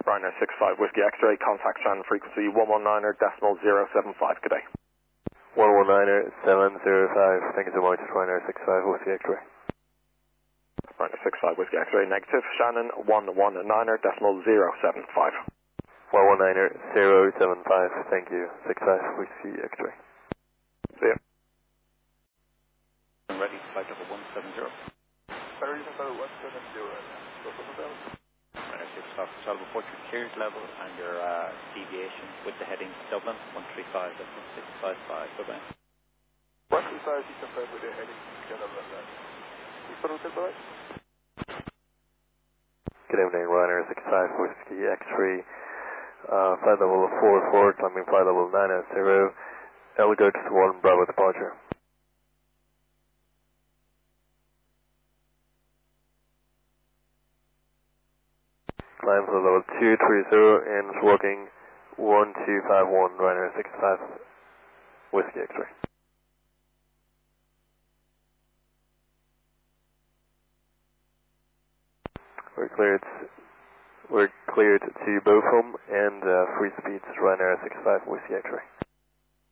Ryanair 65 Whiskey X-ray, contact channel frequency 119.075, good day. 119.705, thank you so much, Ryanair 65 Whiskey X-ray. Ryanair 65 Whiskey X-ray, negative, Shannon 119.075. 119.075, thank you, 65 Whiskey X-ray. See ya. Ready, flight level 170. Flight level 170. Ryanair 65, hotel report your clearance level and your deviation with the heading Dublin 135, that's 1655, goodbye. 135, you confirm with the heading Dublin. Good evening, Ryanair 65 Whiskey X-ray, flight level 44, climbing flight level 990, Elgo to 1 Bravo departure. Climb for level 230 and working 1251, Ryanair 65 Whiskey X-ray. We're cleared to Bochum and free speeds Ryanair 65 Whiskey X-ray.